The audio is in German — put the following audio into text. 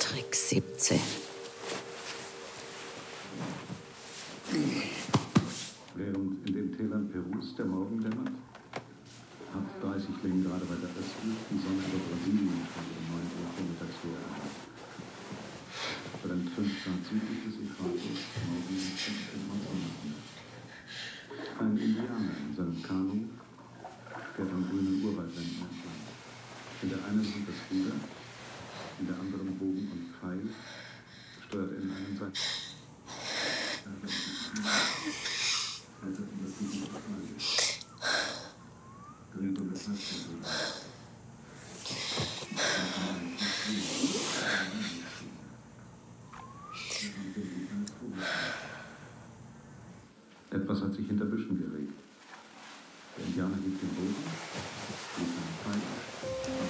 Trick 17. Während in den Tälern Perus der Morgen dämmert, hat 30 Grad bei der östlichen Sonne über Brasilien schon um 9 Uhr vormittags höher erreicht. Brennt 5 Grad südlich des Äquators, morgen 15 Uhr Sonnenlicht. Ein Indianer in seinem Kanu fährt am grünen Urwaldwänden entlang. In der einen Hand das Ruder, in der anderen Bogen und Pfeil, steuert er in einen Seiten. Etwas hat sich hinter Büschen geregt.